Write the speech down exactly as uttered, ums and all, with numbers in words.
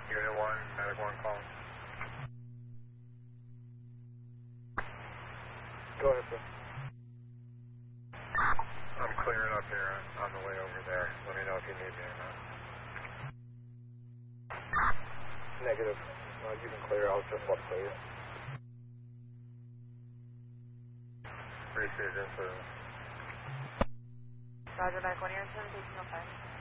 Unit one, medic one calling. Go ahead, sir. I'm clearing up here on the way over there. Let me know if you need me or not. Negative. Uh, you can clear. I was just about to clear. Received info. Roger, back one, you're in seven, taking no five.